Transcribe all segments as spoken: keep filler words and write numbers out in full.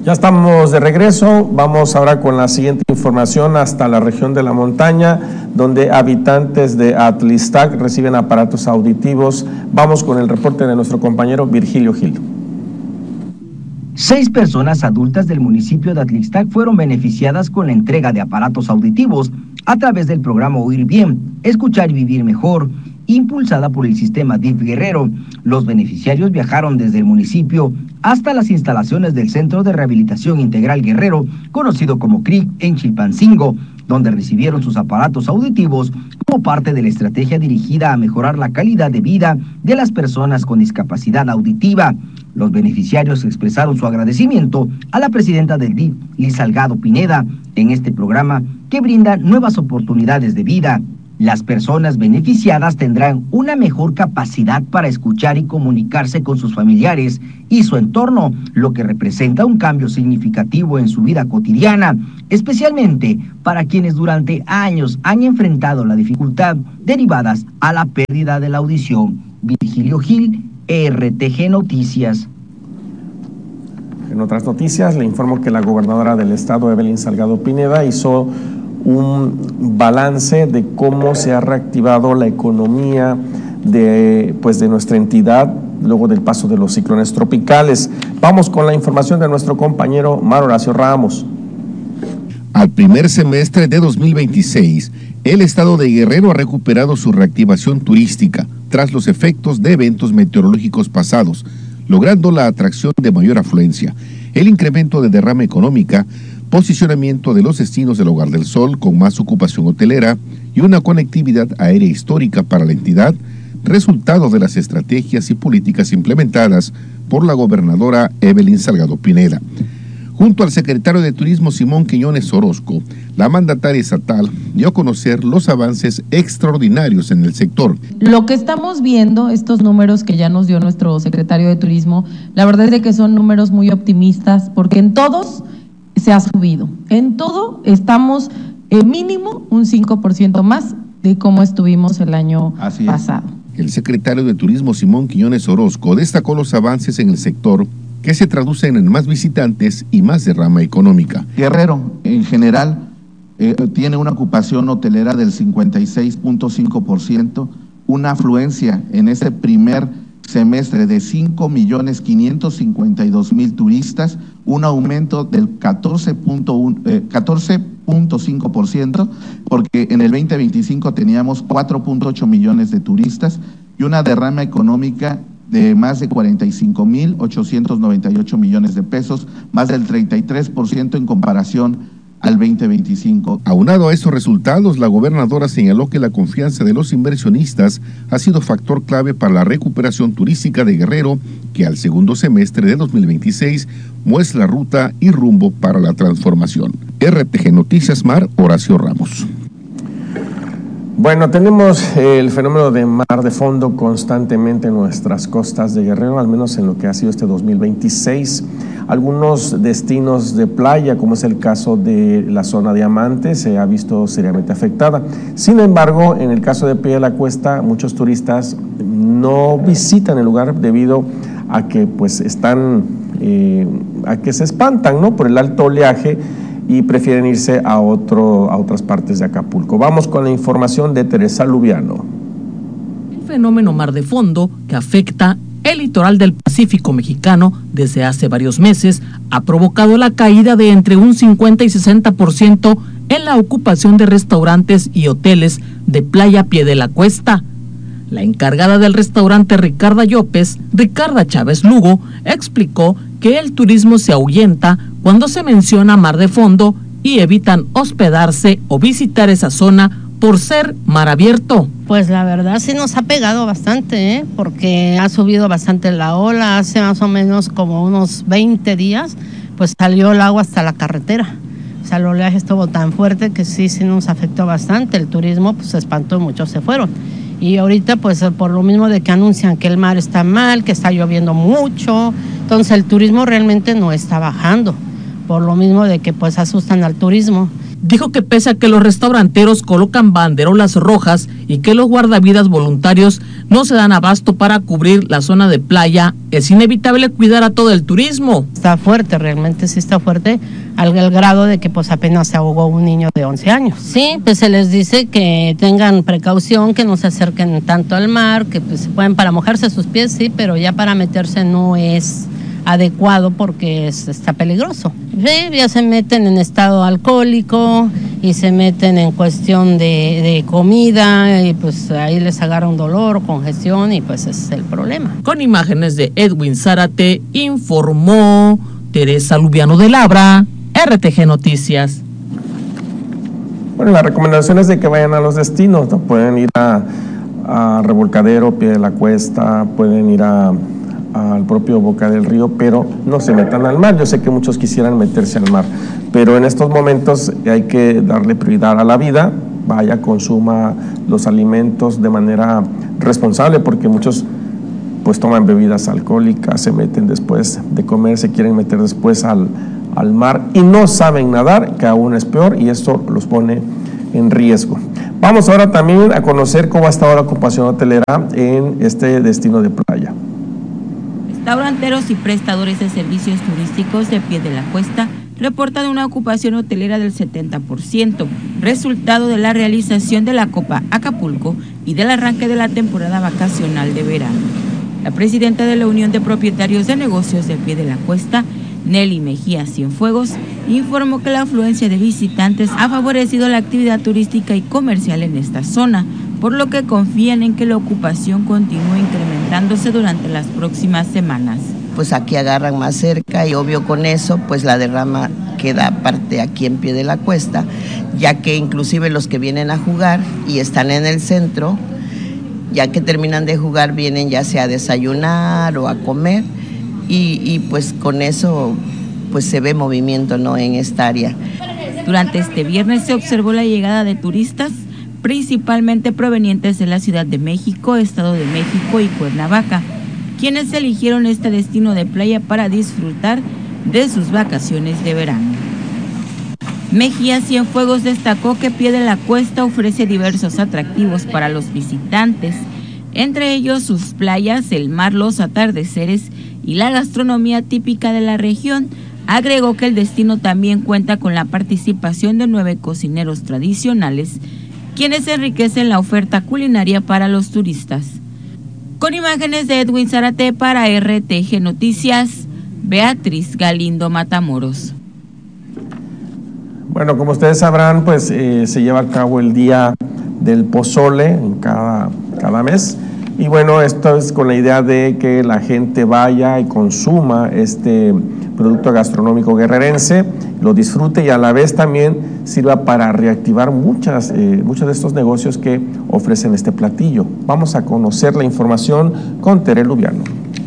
Ya estamos de regreso, vamos ahora con la siguiente información hasta la región de la montaña, donde habitantes de Atlistac reciben aparatos auditivos. Vamos con el reporte de nuestro compañero Virgilio Gil. Seis personas adultas del municipio de Atlistac fueron beneficiadas con la entrega de aparatos auditivos a través del programa Oír Bien, Escuchar y Vivir Mejor, impulsada por el sistema D I F Guerrero. Los beneficiarios viajaron desde el municipio hasta las instalaciones del Centro de Rehabilitación Integral Guerrero, conocido como C R I C, en Chilpancingo, donde recibieron sus aparatos auditivos como parte de la estrategia dirigida a mejorar la calidad de vida de las personas con discapacidad auditiva. Los beneficiarios expresaron su agradecimiento a la presidenta del D I F, Liz Salgado Pineda, en este programa que brinda nuevas oportunidades de vida. Las personas beneficiadas tendrán una mejor capacidad para escuchar y comunicarse con sus familiares y su entorno, lo que representa un cambio significativo en su vida cotidiana, especialmente para quienes durante años han enfrentado la dificultad derivadas a la pérdida de la audición. Virgilio Gil, R T G Noticias. En otras noticias, le informo que la gobernadora del estado, Evelyn Salgado Pineda, hizo un balance de cómo se ha reactivado la economía de, pues, de nuestra entidad luego del paso de los ciclones tropicales. Vamos con la información de nuestro compañero Mar Horacio Ramos. Al primer semestre de dos mil veintiséis, el estado de Guerrero ha recuperado su reactivación turística tras los efectos de eventos meteorológicos pasados, logrando la atracción de mayor afluencia, el incremento de derrama económica, posicionamiento de los destinos del Hogar del Sol con más ocupación hotelera y una conectividad aérea histórica para la entidad, resultado de las estrategias y políticas implementadas por la gobernadora Evelyn Salgado Pineda. Junto al secretario de Turismo Simón Quiñones Orozco, la mandataria estatal dio a conocer los avances extraordinarios en el sector. Lo que estamos viendo, estos números que ya nos dio nuestro secretario de Turismo, la verdad es de que son números muy optimistas, porque en todos se ha subido. En todo estamos eh, mínimo un cinco por ciento más de cómo estuvimos el año pasado. El secretario de Turismo Simón Quiñones Orozco destacó los avances en el sector que se traducen en más visitantes y más derrama económica. Guerrero, en general, eh, tiene una ocupación hotelera del cincuenta y seis punto cinco por ciento, una afluencia en ese primer semestre de cinco millones quinientos cincuenta y dos mil turistas, un aumento del catorce punto cinco por ciento, porque en el veinte veinticinco teníamos cuatro punto ocho millones de turistas y una derrama económica de más de cuarenta y cinco mil ochocientos noventa y ocho millones de pesos, más del treinta y tres por ciento en comparación al veinte veinticinco. Aunado a estos resultados, la gobernadora señaló que la confianza de los inversionistas ha sido factor clave para la recuperación turística de Guerrero, que al segundo semestre de dos mil veintiséis muestra ruta y rumbo para la transformación. R T G Noticias, Mar Horacio Ramos. Bueno, tenemos el fenómeno de mar de fondo constantemente en nuestras costas de Guerrero, al menos en lo que ha sido este dos mil veintiséis. Algunos destinos de playa, como es el caso de la zona Diamante, se ha visto seriamente afectada. Sin embargo, en el caso de Pie de la Cuesta, muchos turistas no visitan el lugar debido a que pues están, eh, a que se espantan, ¿no?, por el alto oleaje, y prefieren irse a, otro, a otras partes de Acapulco. Vamos con la información de Teresa Lubiano. El fenómeno mar de fondo, que afecta el litoral del Pacífico mexicano desde hace varios meses, ha provocado la caída de entre un cincuenta y sesenta por ciento en la ocupación de restaurantes y hoteles de Playa Pie de la Cuesta. La encargada del restaurante Ricarda Llopes, Ricarda Chávez Lugo, explicó que el turismo se ahuyenta cuando se menciona mar de fondo y evitan hospedarse o visitar esa zona por ser mar abierto. Pues la verdad sí nos ha pegado bastante, ¿eh? Porque ha subido bastante la ola. Hace más o menos como unos veinte días, pues salió el agua hasta la carretera. O sea, el oleaje estuvo tan fuerte que sí, sí nos afectó bastante. El turismo pues se espantó, muchos se fueron. Y ahorita pues por lo mismo de que anuncian que el mar está mal, que está lloviendo mucho, entonces el turismo realmente no está bajando, por lo mismo de que pues asustan al turismo. Dijo que pese a que los restauranteros colocan banderolas rojas y que los guardavidas voluntarios no se dan abasto para cubrir la zona de playa, es inevitable cuidar a todo el turismo. Está fuerte, realmente sí está fuerte, al, al grado de que pues apenas se ahogó un niño de once años. Sí, pues se les dice que tengan precaución, que no se acerquen tanto al mar, que pues pueden para mojarse sus pies, sí, pero ya para meterse no es adecuado porque es, está peligroso. Sí, ya se meten en estado alcohólico y se meten en cuestión de, de comida y pues ahí les agarra un dolor, congestión y pues ese es el problema. Con imágenes de Edwin Zárate, informó Teresa Lubiano de Labra, R T G Noticias. Bueno, la recomendación es de que vayan a los destinos, ¿no? Pueden ir a, a Revolcadero, Pie de la Cuesta, pueden ir a al propio Boca del Río, pero no se metan al mar. Yo sé que muchos quisieran meterse al mar, pero en estos momentos hay que darle prioridad a la vida. Vaya, consuma los alimentos de manera responsable, porque muchos pues toman bebidas alcohólicas, se meten después de comer, se quieren meter después al, al mar y no saben nadar, que aún es peor, y esto los pone en riesgo. Vamos ahora también a conocer cómo ha estado la ocupación hotelera en este destino de playa. Restauranteros y prestadores de servicios turísticos de Pie de la Cuesta reportan una ocupación hotelera del setenta por ciento, resultado de la realización de la Copa Acapulco y del arranque de la temporada vacacional de verano. La presidenta de la Unión de Propietarios de Negocios de Pie de la Cuesta, Nelly Mejía Cienfuegos, informó que la afluencia de visitantes ha favorecido la actividad turística y comercial en esta zona, por lo que confían en que la ocupación continúe incrementándose durante las próximas semanas. Pues aquí agarran más cerca y obvio con eso pues la derrama queda aparte aquí en Pie de la Cuesta, ya que inclusive los que vienen a jugar y están en el centro, ya que terminan de jugar vienen ya sea a desayunar o a comer y, y pues con eso pues se ve movimiento, ¿no?, en esta área. Durante este viernes se observó la llegada de turistas principalmente provenientes de la Ciudad de México, Estado de México y Cuernavaca, quienes eligieron este destino de playa para disfrutar de sus vacaciones de verano. Mejía Cienfuegos destacó que Pie de la Cuesta ofrece diversos atractivos para los visitantes, entre ellos sus playas, el mar, los atardeceres y la gastronomía típica de la región. Agregó que el destino también cuenta con la participación de nueve cocineros tradicionales, quienes enriquecen la oferta culinaria para los turistas. Con imágenes de Edwin Zárate para R T G Noticias, Beatriz Galindo Matamoros. Bueno, como ustedes sabrán, pues eh, se lleva a cabo el Día del Pozole en cada, cada mes. Y bueno, esto es con la idea de que la gente vaya y consuma este producto gastronómico guerrerense, lo disfrute y a la vez también sirva para reactivar muchas, eh, muchos de estos negocios que ofrecen este platillo. Vamos a conocer la información con Tere Lubiano.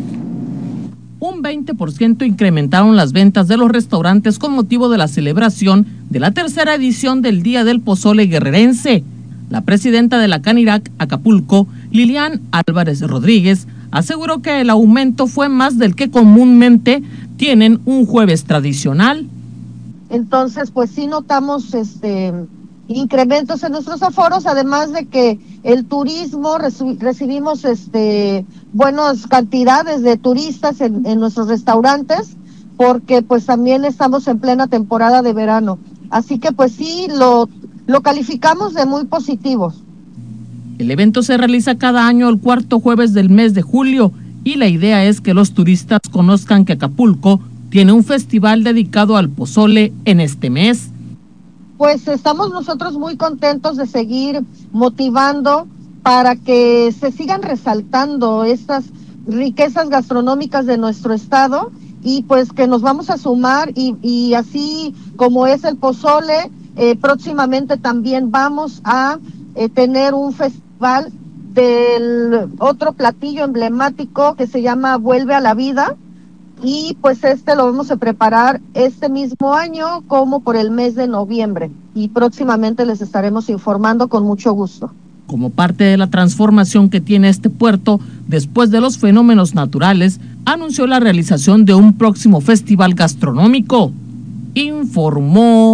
Un veinte por ciento incrementaron las ventas de los restaurantes con motivo de la celebración de la tercera edición del Día del Pozole Guerrerense. La presidenta de la Canirac Acapulco, Lilian Álvarez Rodríguez, aseguró que el aumento fue más del que comúnmente tienen un jueves tradicional. Entonces, pues sí notamos este incrementos en nuestros aforos, además de que el turismo, recibimos este buenas cantidades de turistas en, en nuestros restaurantes, porque pues también estamos en plena temporada de verano. Así que pues sí, lo, lo calificamos de muy positivos. El evento se realiza cada año el cuarto jueves del mes de julio y la idea es que los turistas conozcan que Acapulco tiene un festival dedicado al pozole en este mes. Pues estamos nosotros muy contentos de seguir motivando para que se sigan resaltando estas riquezas gastronómicas de nuestro estado y pues que nos vamos a sumar y, y así como es el pozole, eh, próximamente también vamos a eh, tener un festival del otro platillo emblemático que se llama Vuelve a la Vida. Y pues este lo vamos a preparar este mismo año como por el mes de noviembre y próximamente les estaremos informando con mucho gusto. Como parte de la transformación que tiene este puerto después de los fenómenos naturales, anunció la realización de un próximo festival gastronómico. Informó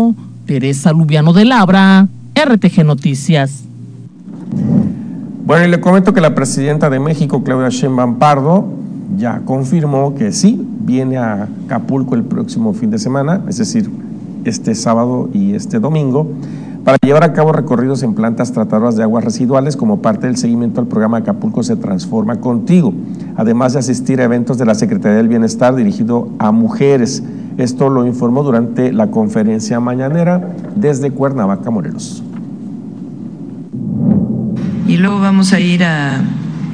Teresa Lubiano de Labra, R T G Noticias. Bueno, y le comento que la presidenta de México, Claudia Sheinbaum Pardo, ya confirmó que sí, viene a Acapulco el próximo fin de semana, es decir, este sábado y este domingo, para llevar a cabo recorridos en plantas tratadoras de aguas residuales como parte del seguimiento al programa Acapulco se transforma contigo, además de asistir a eventos de la Secretaría del Bienestar dirigido a mujeres. Esto lo informó durante la conferencia mañanera desde Cuernavaca, Morelos. Y luego vamos a ir a,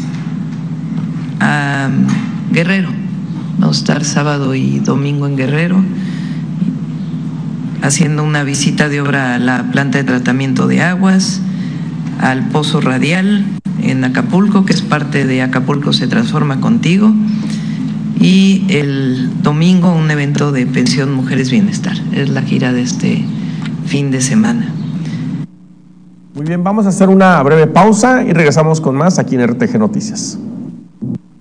a Guerrero, vamos a estar sábado y domingo en Guerrero, haciendo una visita de obra a la planta de tratamiento de aguas, al pozo radial en Acapulco, que es parte de Acapulco se transforma contigo, y el domingo un evento de pensión Mujeres Bienestar. Es la gira de este fin de semana. Muy bien, vamos a hacer una breve pausa y regresamos con más aquí en R T G Noticias.